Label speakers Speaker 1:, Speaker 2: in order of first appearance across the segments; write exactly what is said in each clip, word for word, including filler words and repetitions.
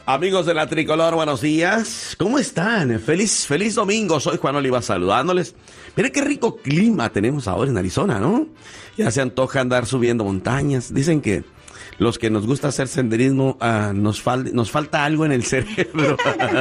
Speaker 1: Amigos de la Tricolor, buenos días. ¿Cómo están? Feliz, feliz domingo. Soy Juan Oliva saludándoles. Miren qué rico clima tenemos ahora en Arizona, ¿no? Ya se antoja andar subiendo montañas. Dicen que los que nos gusta hacer senderismo, uh, nos, fal- nos falta algo en el cerebro.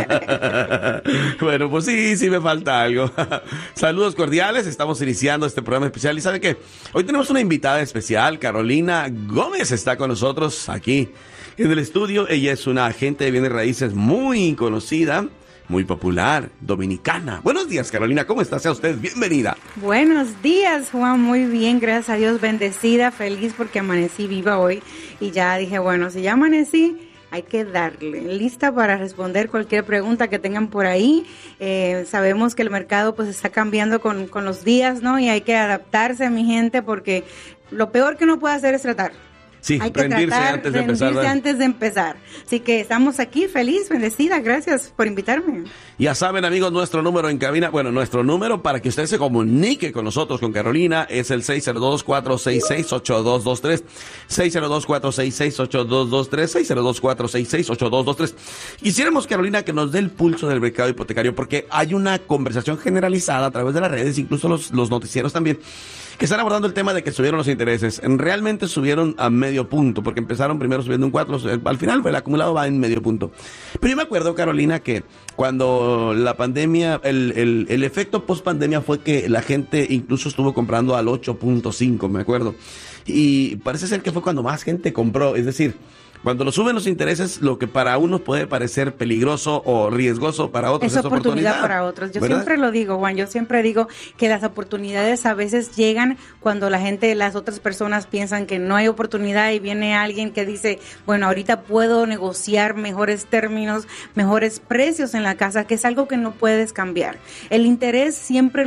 Speaker 1: Bueno, pues sí, sí me falta algo. Saludos cordiales, estamos iniciando este programa especial. ¿Y sabe qué? Hoy tenemos una invitada especial, Carolina Gómez está con nosotros aquí en el estudio. Ella es una agente de bienes raíces muy conocida, muy popular, dominicana. Buenos días, Carolina, ¿cómo está? Sea usted bienvenida.
Speaker 2: Buenos días, Juan, muy bien, gracias a Dios, bendecida, feliz porque amanecí viva hoy y ya dije, bueno, si ya amanecí, hay que darle, lista para responder cualquier pregunta que tengan por ahí. Eh, sabemos que el mercado pues está cambiando con, con los días, ¿no? Y hay que adaptarse, mi gente, porque lo peor que uno puede hacer es tratar.
Speaker 1: Sí,
Speaker 2: hay que
Speaker 1: rendirse
Speaker 2: tratar,
Speaker 1: antes de
Speaker 2: rendirse
Speaker 1: empezar.
Speaker 2: antes de empezar. Así que estamos aquí, feliz, bendecida. Gracias por invitarme.
Speaker 1: Ya saben, amigos, nuestro número en cabina, bueno, nuestro número para que usted se comunique con nosotros, con Carolina, es el seis cero dos, cuatro seis seis, ocho dos dos tres, seis cero dos, cuatro seis seis, ocho dos dos tres, seis cero dos, cuatro seis seis, ocho dos dos tres. Quisiéramos, Carolina, que nos dé el pulso del mercado hipotecario, porque hay una conversación generalizada a través de las redes, incluso los, los noticieros también, que están abordando el tema de que subieron los intereses. Realmente subieron a medio punto, porque empezaron primero subiendo un cuatro, al final el acumulado va en medio punto. Pero yo me acuerdo, Carolina, que cuando la pandemia, el, el, el efecto post pandemia fue que la gente incluso estuvo comprando al ocho punto cinco, me acuerdo. Y parece ser que fue cuando más gente compró, es decir, cuando lo suben los intereses, lo que para unos puede parecer peligroso o riesgoso, para otros
Speaker 2: es,
Speaker 1: es
Speaker 2: oportunidad,
Speaker 1: oportunidad
Speaker 2: para otros. Yo
Speaker 1: ¿verdad?
Speaker 2: siempre lo digo, Juan, yo siempre digo que las oportunidades a veces llegan cuando la gente, las otras personas piensan que no hay oportunidad y viene alguien que dice, bueno, ahorita puedo negociar mejores términos, mejores precios en la casa, que es algo que no puedes cambiar. El interés siempre